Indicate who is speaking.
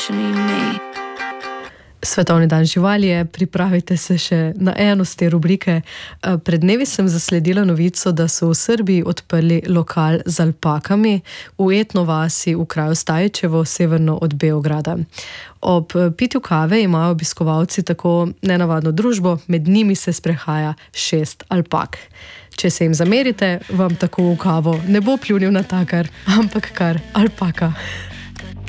Speaker 1: actually me.
Speaker 2: Svetovni dan živali je, pripravite se še na eno z te rubrike. Pred dnevi sem zasledila novico, da so v Srbiji odprli lokal z alpakami v etno vasi v kraju Stajčevo, severno od Beograda. Ob pitju kave imajo obiskovalci tako nenavadno družbo, med njimi se sprehaja 6 alpak. Če se jim zamerite, vam tako v kavo ne bo pljunil natakar, ampak kar alpaka.